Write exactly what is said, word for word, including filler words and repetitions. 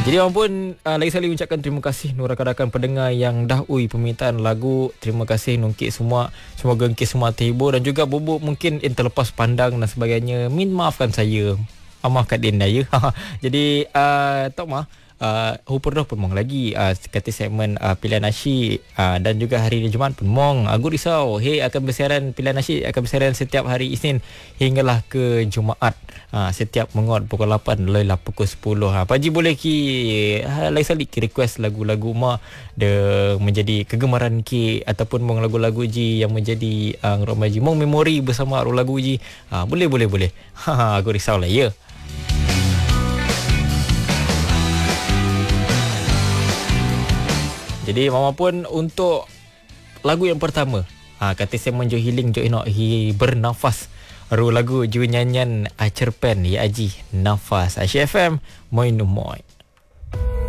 Jadi orang pun uh, lagi sekali ucapkan terima kasih Nur rakan-rakan pendengar yang dah ui permintaan lagu. Terima kasih Nungkit semua. Semoga Nungkit semua terhibur dan juga bubuk mungkin yang terlepas pandang dan sebagainya. Min maafkan saya. Maafkan Dinda ya. Jadi uh, tak mah Uh, Hupur dah pun mong lagi uh, kata segmen uh, pilihan nasyid uh, dan juga hari Jumaat pun mong. Aku risau hey akan bersiaran pilihan nasyid akan bersiaran setiap hari Isnin hinggalah ke Jumaat uh, setiap mengot pukul lapan lelah pukul sepuluh. Ha, Pak Haji boleh ki uh, lain sekali ki request lagu-lagu mak de menjadi kegemaran ki ataupun mong lagu-lagu ji yang menjadi uh, Ramaji mong memori bersama lagu ji. Uh, boleh boleh boleh. Ha aku risau lah ya. Jadi mama pun untuk lagu yang pertama ha, kata segmen Jo Healing Jo Enok hi bernafas ru lagu ju nyanyian uh, cerpen ya Aji Nafas Asyik F M Moin Moin.